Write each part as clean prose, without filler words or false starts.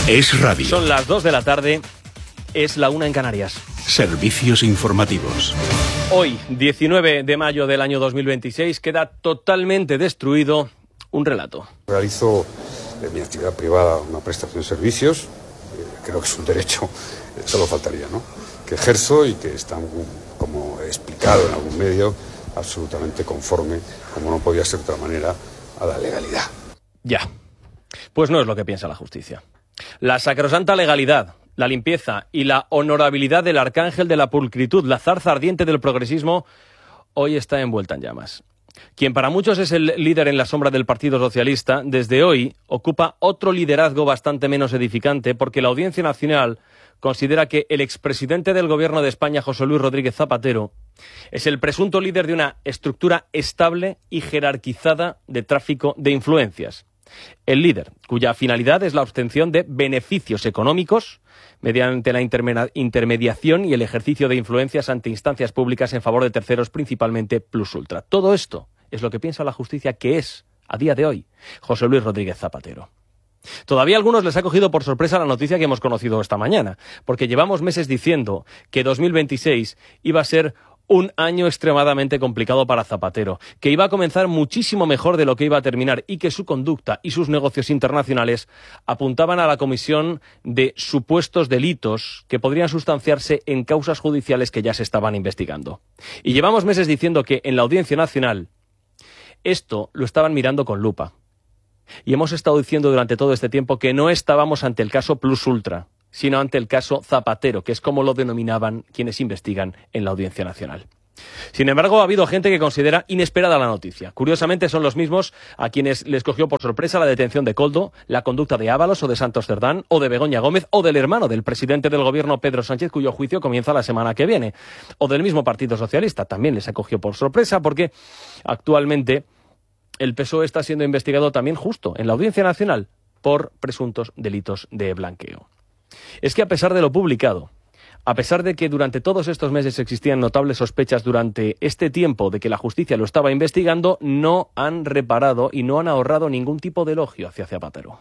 Es radio. Son las 2 de la tarde, es la 1 en Canarias. Servicios informativos. Hoy, 19 de mayo del año 2026, queda totalmente destruido un relato. Realizo en mi actividad privada una prestación de servicios, creo que es un derecho, solo faltaría, ¿no? Que ejerzo y que está, como he explicado en algún medio, absolutamente conforme, como no podía ser de otra manera, a la legalidad. Ya, pues no es lo que piensa la justicia. La sacrosanta legalidad, la limpieza y la honorabilidad del arcángel de la pulcritud, la zarza ardiente del progresismo, hoy está envuelta en llamas. Quien para muchos es el líder en la sombra del Partido Socialista, desde hoy ocupa otro liderazgo bastante menos edificante, porque la Audiencia Nacional considera que el expresidente del Gobierno de España, José Luis Rodríguez Zapatero, es el presunto líder de una estructura estable y jerarquizada de tráfico de influencias. El líder, cuya finalidad es la obtención de beneficios económicos mediante la intermediación y el ejercicio de influencias ante instancias públicas en favor de terceros, principalmente Plus Ultra. Todo esto es lo que piensa la justicia que es, a día de hoy, José Luis Rodríguez Zapatero. Todavía a algunos les ha cogido por sorpresa la noticia que hemos conocido esta mañana, porque llevamos meses diciendo que 2026 iba a ser un año extremadamente complicado para Zapatero, que iba a comenzar muchísimo mejor de lo que iba a terminar y que su conducta y sus negocios internacionales apuntaban a la comisión de supuestos delitos que podrían sustanciarse en causas judiciales que ya se estaban investigando. Y llevamos meses diciendo que en la Audiencia Nacional esto lo estaban mirando con lupa. Y hemos estado diciendo durante todo este tiempo que no estábamos ante el caso Plus Ultra, sino ante el caso Zapatero, que es como lo denominaban quienes investigan en la Audiencia Nacional. Sin embargo, ha habido gente que considera inesperada la noticia. Curiosamente, son los mismos a quienes les cogió por sorpresa la detención de Koldo, la conducta de Ábalos o de Santos Cerdán, o de Begoña Gómez, o del hermano del presidente del Gobierno, Pedro Sánchez, cuyo juicio comienza la semana que viene, o del mismo Partido Socialista. También les ha cogido por sorpresa porque actualmente el PSOE está siendo investigado también justo en la Audiencia Nacional por presuntos delitos de blanqueo. Es que a pesar de lo publicado, a pesar de que durante todos estos meses existían notables sospechas durante este tiempo de que la justicia lo estaba investigando, no han reparado y no han ahorrado ningún tipo de elogio hacia Zapatero.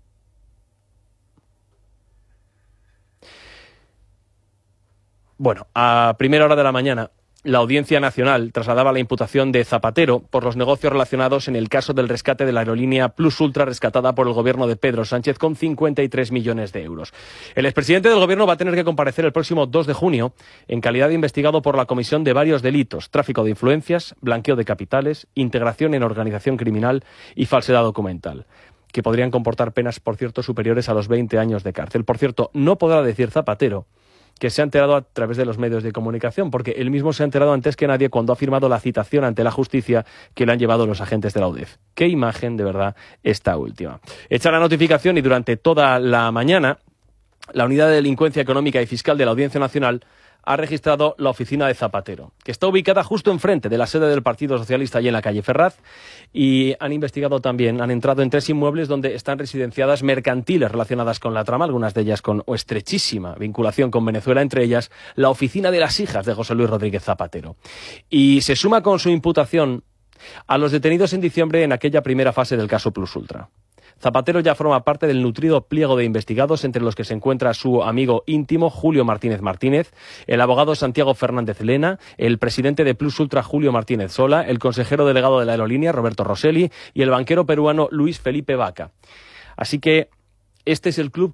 Bueno, a primera hora de la mañana, la Audiencia Nacional trasladaba la imputación de Zapatero por los negocios relacionados en el caso del rescate de la aerolínea Plus Ultra rescatada por el gobierno de Pedro Sánchez con 53 millones de euros. El expresidente del gobierno va a tener que comparecer el próximo 2 de junio en calidad de investigado por la comisión de varios delitos: tráfico de influencias, blanqueo de capitales, integración en organización criminal y falsedad documental, que podrían comportar penas, por cierto, superiores a los 20 años de cárcel. Por cierto, no podrá decir Zapatero que se ha enterado a través de los medios de comunicación, porque él mismo se ha enterado antes que nadie cuando ha firmado la citación ante la justicia que le han llevado los agentes de la UDEF. Qué imagen, de verdad, esta última. Hecha la notificación y durante toda la mañana, la Unidad de Delincuencia Económica y Fiscal de la Audiencia Nacional ha registrado la oficina de Zapatero, que está ubicada justo enfrente de la sede del Partido Socialista y en la calle Ferraz, y han investigado también, han entrado en 3 inmuebles donde están residenciadas mercantiles relacionadas con la trama, algunas de ellas con estrechísima vinculación con Venezuela, entre ellas la oficina de las hijas de José Luis Rodríguez Zapatero. Y se suma con su imputación a los detenidos en diciembre en aquella primera fase del caso Plus Ultra. Zapatero ya forma parte del nutrido pliego de investigados, entre los que se encuentra su amigo íntimo Julio Martínez Martínez, el abogado Santiago Fernández Lena, el presidente de Plus Ultra Julio Martínez Sola, el consejero delegado de la aerolínea Roberto Rosselli y el banquero peruano Luis Felipe Vaca. Así que este es el club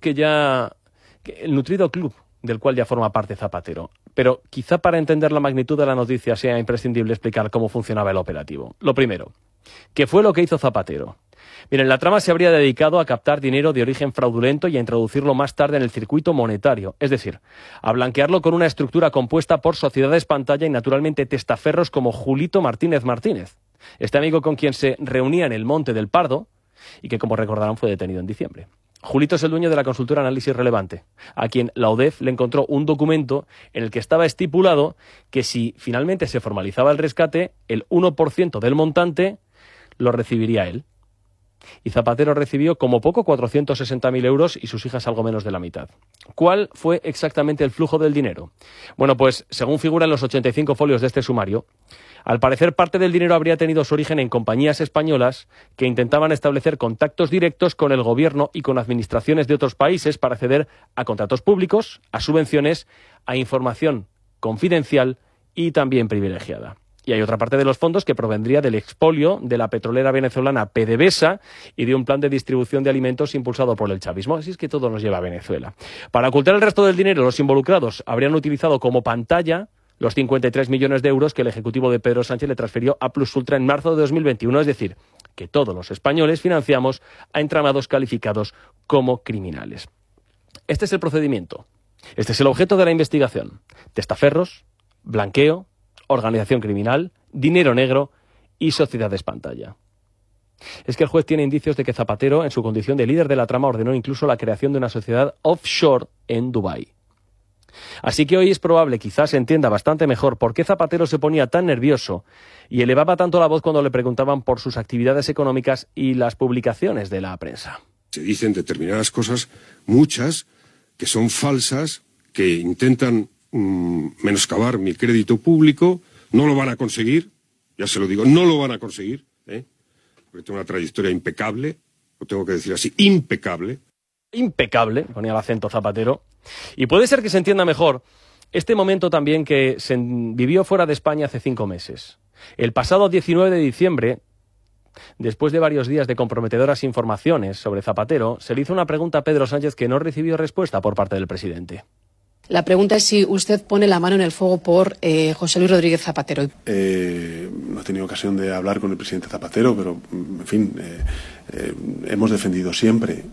el nutrido club del cual ya forma parte Zapatero. Pero quizá para entender la magnitud de la noticia sea imprescindible explicar cómo funcionaba el operativo. Lo primero, ¿qué fue lo que hizo Zapatero? Miren, la trama se habría dedicado a captar dinero de origen fraudulento y a introducirlo más tarde en el circuito monetario, es decir, a blanquearlo con una estructura compuesta por sociedades pantalla y naturalmente testaferros como Julito Martínez Martínez, este amigo con quien se reunía en el Monte del Pardo y que, como recordarán, fue detenido en diciembre. Julito es el dueño de la consultora Análisis Relevante, a quien la UDEF le encontró un documento en el que estaba estipulado que si finalmente se formalizaba el rescate, el 1% del montante lo recibiría él. y Zapatero recibió como poco 460.000 euros y sus hijas algo menos de la mitad. ¿Cuál fue exactamente el flujo del dinero? Bueno, pues según figura en los 85 folios de este sumario, al parecer parte del dinero habría tenido su origen en compañías españolas que intentaban establecer contactos directos con el gobierno y con administraciones de otros países para acceder a contratos públicos, a subvenciones, a información confidencial y también privilegiada. Y hay otra parte de los fondos que provendría del expolio de la petrolera venezolana PDVSA y de un plan de distribución de alimentos impulsado por el chavismo. Así es que todo nos lleva a Venezuela. Para ocultar el resto del dinero, los involucrados habrían utilizado como pantalla los 53 millones de euros que el Ejecutivo de Pedro Sánchez le transfirió a Plus Ultra en marzo de 2021. Es decir, que todos los españoles financiamos a entramados calificados como criminales. Este es el procedimiento. Este es el objeto de la investigación. Testaferros, blanqueo, organización criminal, dinero negro y sociedades pantalla. Es que el juez tiene indicios de que Zapatero, en su condición de líder de la trama, ordenó incluso la creación de una sociedad offshore en Dubái. Así que hoy es probable, quizás se entienda bastante mejor, por qué Zapatero se ponía tan nervioso y elevaba tanto la voz cuando le preguntaban por sus actividades económicas y las publicaciones de la prensa. Se dicen determinadas cosas, muchas, que son falsas, que intentan menoscabar mi crédito público. No lo van a conseguir, ya se lo digo, no lo van a conseguir, porque tengo una trayectoria impecable, lo tengo que decir así, impecable. Impecable, ponía el acento Zapatero. Y puede ser que se entienda mejor este momento también que se vivió fuera de España hace 5 meses. El pasado 19 de diciembre, después de varios días de comprometedoras informaciones sobre Zapatero, se le hizo una pregunta a Pedro Sánchez que no recibió respuesta por parte del presidente. La pregunta es si usted pone la mano en el fuego por José Luis Rodríguez Zapatero. No he tenido ocasión de hablar con el presidente Zapatero, pero, en fin, hemos defendido siempre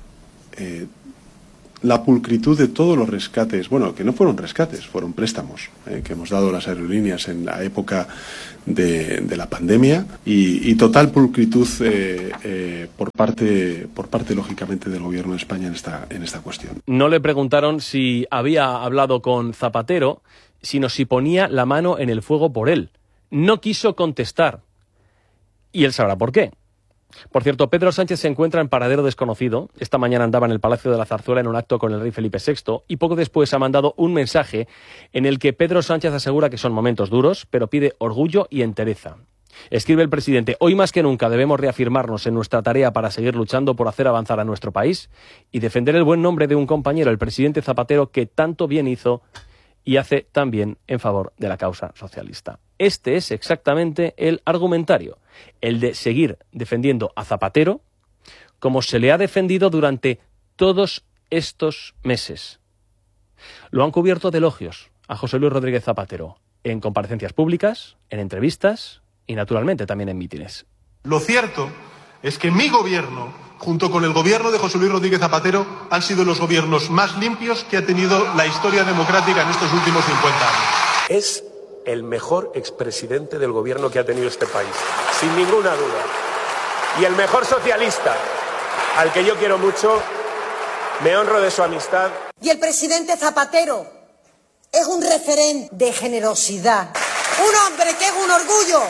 la pulcritud de todos los rescates, bueno, que no fueron rescates, fueron préstamos que hemos dado las aerolíneas en la época de la pandemia y total pulcritud por parte lógicamente del Gobierno de España en esta cuestión. No le preguntaron si había hablado con Zapatero, sino si ponía la mano en el fuego por él. No quiso contestar y él sabrá por qué. Por cierto, Pedro Sánchez se encuentra en paradero desconocido. Esta mañana andaba en el Palacio de la Zarzuela en un acto con el rey Felipe VI y poco después ha mandado un mensaje en el que Pedro Sánchez asegura que son momentos duros, pero pide orgullo y entereza. Escribe el presidente: hoy más que nunca debemos reafirmarnos en nuestra tarea para seguir luchando por hacer avanzar a nuestro país y defender el buen nombre de un compañero, el presidente Zapatero, que tanto bien hizo y hace tan bien en favor de la causa socialista. Este es exactamente el argumentario, el de seguir defendiendo a Zapatero como se le ha defendido durante todos estos meses. Lo han cubierto de elogios a José Luis Rodríguez Zapatero en comparecencias públicas, en entrevistas y naturalmente también en mítines. Lo cierto es que mi gobierno, junto con el gobierno de José Luis Rodríguez Zapatero, han sido los gobiernos más limpios que ha tenido la historia democrática en estos últimos 50 años. Es el mejor expresidente del gobierno que ha tenido este país, sin ninguna duda. Y el mejor socialista, al que yo quiero mucho, me honro de su amistad. Y el presidente Zapatero es un referente de generosidad, un hombre que es un orgullo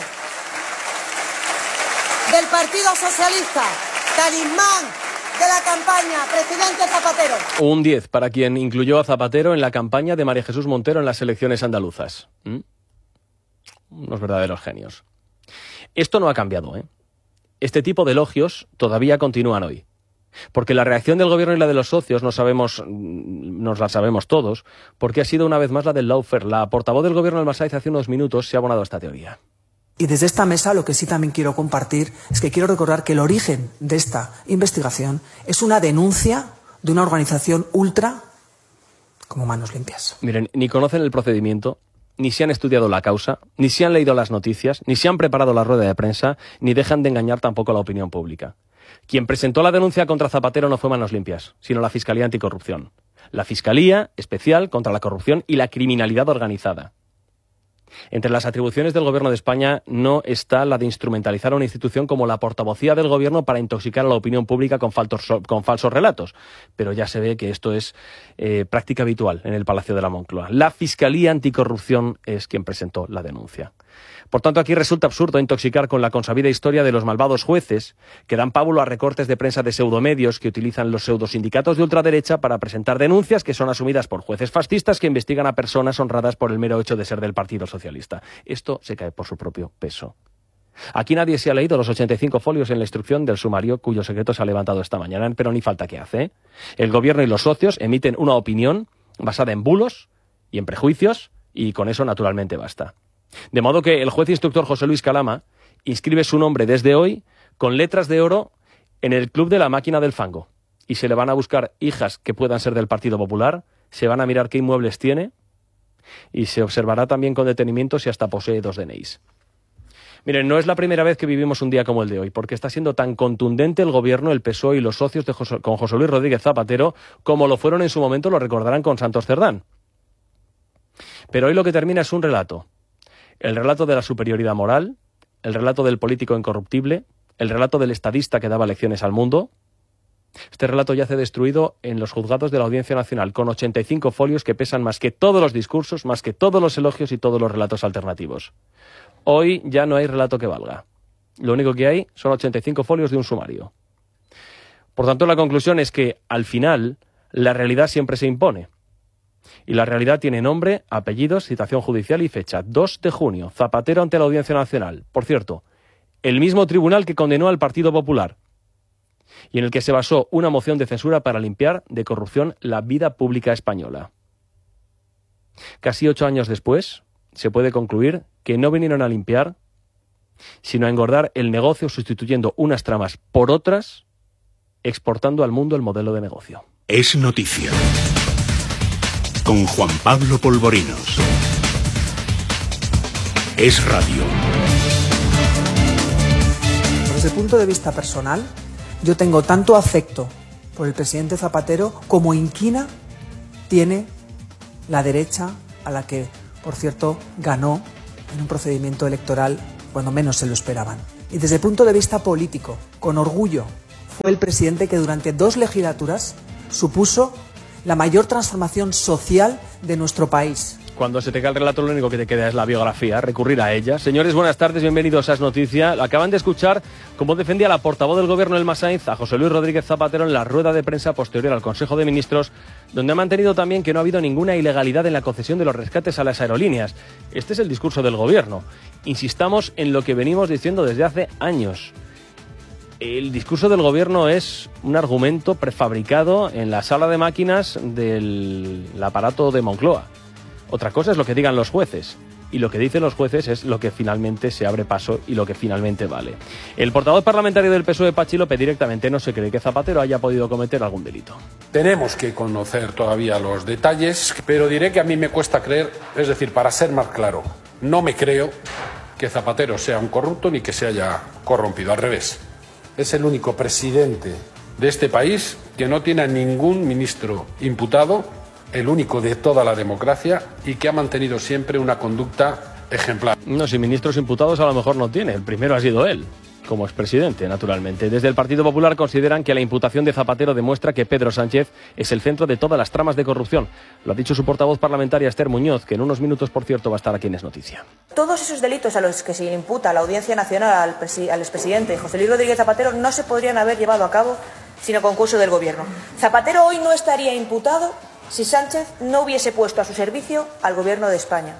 del Partido Socialista, talismán de la campaña, presidente Zapatero. Un 10 para quien incluyó a Zapatero en la campaña de María Jesús Montero en las elecciones andaluzas. Unos verdaderos genios. Esto no ha cambiado, Este tipo de elogios todavía continúan hoy. Porque la reacción del gobierno y la de los socios nos la sabemos todos, porque ha sido una vez más la del lawfare. La portavoz del gobierno del Masaiz hace unos minutos se ha abonado a esta teoría. Y desde esta mesa lo que sí también quiero compartir es que quiero recordar que el origen de esta investigación es una denuncia de una organización ultra como Manos Limpias. Miren, ni conocen el procedimiento, ni se han estudiado la causa, ni se han leído las noticias, ni se han preparado la rueda de prensa, ni dejan de engañar tampoco a la opinión pública. Quien presentó la denuncia contra Zapatero no fue Manos Limpias, sino la Fiscalía Anticorrupción. La Fiscalía Especial contra la Corrupción y la Criminalidad Organizada. Entre las atribuciones del Gobierno de España no está la de instrumentalizar a una institución como la portavocía del Gobierno para intoxicar a la opinión pública con falsos relatos. Pero ya se ve que esto es práctica habitual en el Palacio de la Moncloa. La Fiscalía Anticorrupción es quien presentó la denuncia. Por tanto, aquí resulta absurdo intoxicar con la consabida historia de los malvados jueces que dan pábulo a recortes de prensa de pseudomedios que utilizan los pseudosindicatos de ultraderecha para presentar denuncias que son asumidas por jueces fascistas que investigan a personas honradas por el mero hecho de ser del Partido Socialista. Esto se cae por su propio peso. Aquí nadie se ha leído los 85 folios en la instrucción del sumario cuyo secreto se ha levantado esta mañana, pero ni falta que hace, ¿eh? El gobierno y los socios emiten una opinión basada en bulos y en prejuicios y con eso naturalmente basta. De modo que el juez instructor José Luis Calama inscribe su nombre desde hoy con letras de oro en el club de la máquina del fango y se le van a buscar hijas que puedan ser del Partido Popular, se van a mirar qué inmuebles tiene y se observará también con detenimiento si hasta posee 2 DNIs. Miren, no es la primera vez que vivimos un día como el de hoy, porque está siendo tan contundente el gobierno, el PSOE y los socios con José Luis Rodríguez Zapatero como lo fueron en su momento, lo recordarán con Santos Cerdán. Pero hoy lo que termina es un relato. El relato de la superioridad moral, el relato del político incorruptible, el relato del estadista que daba lecciones al mundo. Este relato yace destruido en los juzgados de la Audiencia Nacional, con 85 folios que pesan más que todos los discursos, más que todos los elogios y todos los relatos alternativos. Hoy ya no hay relato que valga. Lo único que hay son 85 folios de un sumario. Por tanto, la conclusión es que, al final, la realidad siempre se impone. Y la realidad tiene nombre, apellidos, citación judicial y fecha. 2 de junio, Zapatero ante la Audiencia Nacional. Por cierto, el mismo tribunal que condenó al Partido Popular y en el que se basó una moción de censura para limpiar de corrupción la vida pública española. Casi 8 años después, se puede concluir que no vinieron a limpiar, sino a engordar el negocio sustituyendo unas tramas por otras, exportando al mundo el modelo de negocio. Es noticia. Con Juan Pablo Polvorinos. Es radio. Desde el punto de vista personal, yo tengo tanto afecto por el presidente Zapatero como inquina tiene la derecha, a la que, por cierto, ganó en un procedimiento electoral cuando menos se lo esperaban. Y desde el punto de vista político, con orgullo, fue el presidente que durante 2 legislaturas supuso la mayor transformación social de nuestro país. Cuando se te cae el relato, lo único que te queda es la biografía, recurrir a ella. Señores, buenas tardes, bienvenidos a Es Noticia. Acaban de escuchar cómo defendía la portavoz del Gobierno, Elma Sainz, a José Luis Rodríguez Zapatero en la rueda de prensa posterior al Consejo de Ministros, donde ha mantenido también que no ha habido ninguna ilegalidad en la concesión de los rescates a las aerolíneas. Este es el discurso del Gobierno. Insistamos en lo que venimos diciendo desde hace años. El discurso del Gobierno es un argumento prefabricado en la sala de máquinas del aparato de Moncloa. Otra cosa es lo que digan los jueces, y lo que dicen los jueces es lo que finalmente se abre paso y lo que finalmente vale. El portavoz parlamentario del PSOE, Patxi López, directamente no se cree que Zapatero haya podido cometer algún delito. Tenemos que conocer todavía los detalles, pero diré que a mí me cuesta creer, es decir, para ser más claro, no me creo que Zapatero sea un corrupto ni que se haya corrompido, al revés. Es el único presidente de este país que no tiene a ningún ministro imputado, el único de toda la democracia, y que ha mantenido siempre una conducta ejemplar. No, si ministros imputados a lo mejor no tiene, el primero ha sido él, como expresidente, naturalmente. Desde el Partido Popular consideran que la imputación de Zapatero demuestra que Pedro Sánchez es el centro de todas las tramas de corrupción. Lo ha dicho su portavoz parlamentaria, Esther Muñoz, que en unos minutos, por cierto, va a estar aquí en Es Noticia. Todos esos delitos a los que se imputa la Audiencia Nacional al expresidente José Luis Rodríguez Zapatero no se podrían haber llevado a cabo sin el concurso del Gobierno. Zapatero hoy no estaría imputado si Sánchez no hubiese puesto a su servicio al Gobierno de España.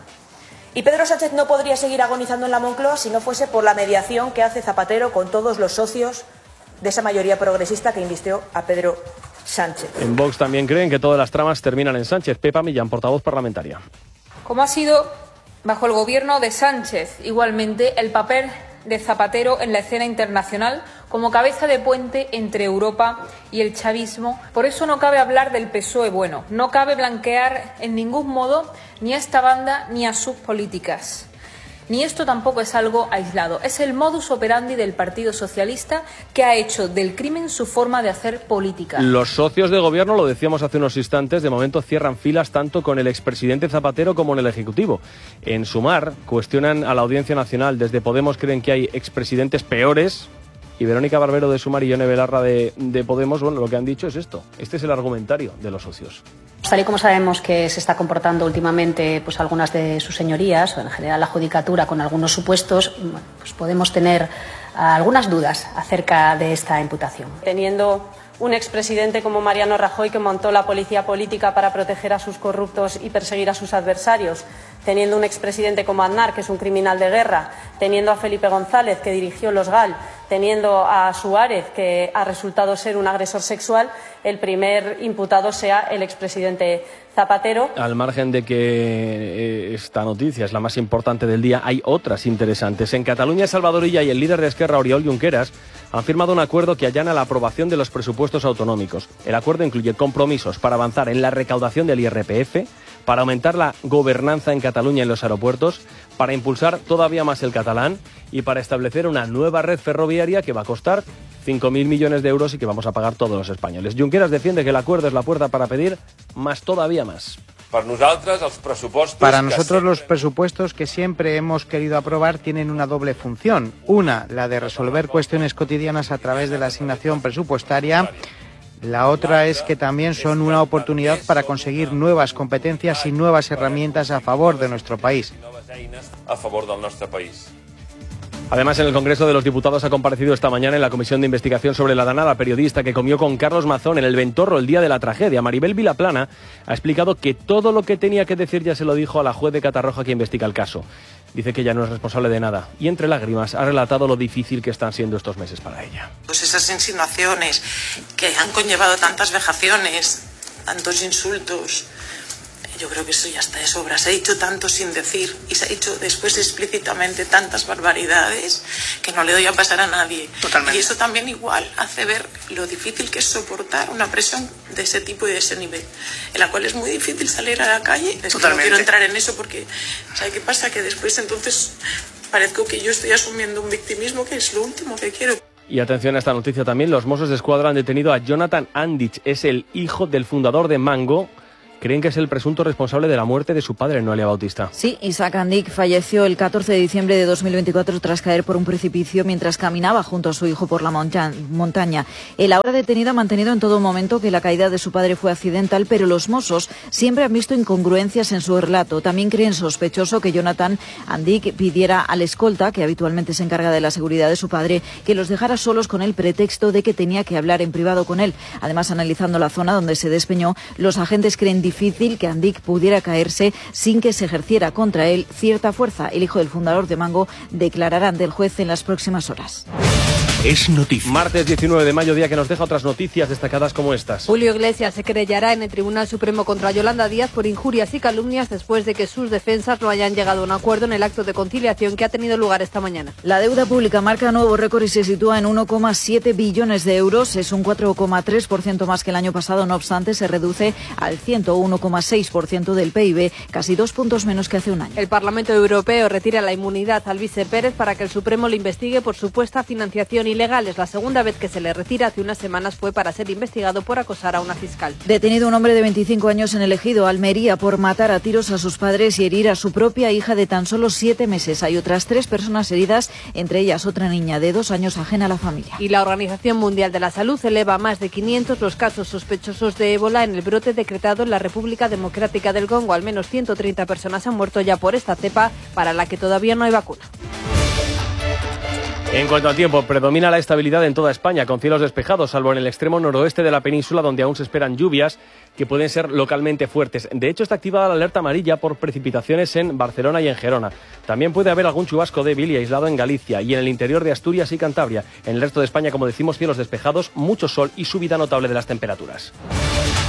Y Pedro Sánchez no podría seguir agonizando en la Moncloa si no fuese por la mediación que hace Zapatero con todos los socios de esa mayoría progresista que invistió a Pedro Sánchez. En Vox también creen que todas las tramas terminan en Sánchez. Pepa Millán, portavoz parlamentaria. Como ha sido bajo el gobierno de Sánchez, igualmente el papel de Zapatero en la escena internacional como cabeza de puente entre Europa y el chavismo. Por eso no cabe hablar del PSOE bueno, no cabe blanquear en ningún modo ni a esta banda ni a sus políticas. Ni esto tampoco es algo aislado, es el modus operandi del Partido Socialista, que ha hecho del crimen su forma de hacer política. Los socios de gobierno, lo decíamos hace unos instantes, de momento cierran filas tanto con el expresidente Zapatero como en el Ejecutivo. En Sumar cuestionan a la Audiencia Nacional. Desde Podemos creen que hay expresidentes peores. Y Verónica Barbero de Sumar y Yone Belarra de Podemos, bueno, lo que han dicho es esto. Este es el argumentario de los socios. Tal y como sabemos que se está comportando últimamente pues algunas de sus señorías, o en general la judicatura, con algunos supuestos, pues podemos tener algunas dudas acerca de esta imputación. Teniendo un expresidente como Mariano Rajoy, que montó la policía política para proteger a sus corruptos y perseguir a sus adversarios, teniendo un expresidente como Aznar, que es un criminal de guerra, teniendo a Felipe González, que dirigió los GAL, teniendo a Suárez, que ha resultado ser un agresor sexual, el primer imputado sea el expresidente Zapatero. Al margen de que esta noticia es la más importante del día, hay otras interesantes. En Cataluña, Salvador Illa y el líder de Esquerra, Oriol Junqueras, han firmado un acuerdo que allana la aprobación de los presupuestos autonómicos. El acuerdo incluye compromisos para avanzar en la recaudación del IRPF, para aumentar la gobernanza en Cataluña en los aeropuertos, para impulsar todavía más el catalán y para establecer una nueva red ferroviaria que va a costar 5.000 millones de euros y que vamos a pagar todos los españoles. Junqueras defiende que el acuerdo es la puerta para pedir más, todavía más. Para nosotros los presupuestos que siempre hemos querido aprobar tienen una doble función. Una, la de resolver cuestiones cotidianas a través de la asignación presupuestaria. La otra es que también son una oportunidad para conseguir nuevas competencias y nuevas herramientas a favor de nuestro país. Además, en el Congreso de los Diputados ha comparecido esta mañana en la Comisión de Investigación sobre la Danada periodista que comió con Carlos Mazón en el Ventorro el día de la tragedia. Maribel Vilaplana ha explicado que todo lo que tenía que decir ya se lo dijo a la juez de Catarroja que investiga el caso. Dice que ella no es responsable de nada y entre lágrimas ha relatado lo difícil que están siendo estos meses para ella. Pues esas insinuaciones que han conllevado tantas vejaciones, tantos insultos, yo creo que eso ya está de sobra. Se ha dicho tanto sin decir y se ha dicho después explícitamente tantas barbaridades que no le doy a pasar a nadie. Totalmente. Y eso también igual hace ver lo difícil que es soportar una presión de ese tipo y de ese nivel, en la cual es muy difícil salir a la calle. Es que no quiero entrar en eso porque, ¿sabe qué pasa? Que después entonces parezco que yo estoy asumiendo un victimismo que es lo último que quiero. Y atención a esta noticia también, los Mossos d'Esquadra han detenido a Jonathan Andich, es el hijo del fundador de Mango. Creen que es el presunto responsable de la muerte de su padre, Noelia Bautista. Sí, Isaac Andich falleció el 14 de diciembre de 2024 tras caer por un precipicio mientras caminaba junto a su hijo por la montaña. El ahora detenido ha mantenido en todo momento que la caída de su padre fue accidental, pero los Mossos siempre han visto incongruencias en su relato. También creen sospechoso que Jonathan Andich pidiera al escolta, que habitualmente se encarga de la seguridad de su padre, que los dejara solos con el pretexto de que tenía que hablar en privado con él. Además, analizando la zona donde se despeñó, los agentes creen difícil que Andich pudiera caerse sin que se ejerciera contra él cierta fuerza. El hijo del fundador de Mango declarará ante el juez en las próximas horas. Es noticia. Martes 19 de mayo, día que nos deja otras noticias destacadas como estas. Julio Iglesias se querellará en el Tribunal Supremo contra Yolanda Díaz por injurias y calumnias después de que sus defensas no hayan llegado a un acuerdo en el acto de conciliación que ha tenido lugar esta mañana. La deuda pública marca nuevo récord y se sitúa en 1,7 billones de euros. Es un 4,3% más que el año pasado. No obstante, se reduce al 101,6% del PIB, casi 2 puntos menos que hace un año. El Parlamento Europeo retira la inmunidad al vice Pérez para que el Supremo le investigue por supuesta financiación ilegal. Es la segunda vez que se le retira. Hace unas semanas fue para ser investigado por acosar a una fiscal. Detenido un hombre de 25 años en el Ejido, Almería, por matar a tiros a sus padres y herir a su propia hija de tan solo 7 meses. Hay otras 3 personas heridas, entre ellas otra niña de 2 años ajena a la familia. Y la Organización Mundial de la Salud eleva a más de 500 los casos sospechosos de ébola en el brote decretado en la República Democrática del Congo. Al menos 130 personas han muerto ya por esta cepa, para la que todavía no hay vacuna. En cuanto al tiempo, predomina la estabilidad en toda España, con cielos despejados, salvo en el extremo noroeste de la península, donde aún se esperan lluvias que pueden ser localmente fuertes. De hecho, está activada la alerta amarilla por precipitaciones en Barcelona y en Gerona. También puede haber algún chubasco débil y aislado en Galicia y en el interior de Asturias y Cantabria. En el resto de España, como decimos, cielos despejados, mucho sol y subida notable de las temperaturas.